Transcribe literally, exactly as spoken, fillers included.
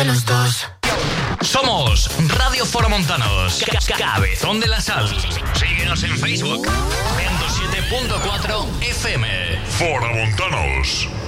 Los dos. Somos Radio Foramontanos, Cabezón de la Sal. Síguenos en Facebook, ciento siete punto cuatro F M. Foramontanos.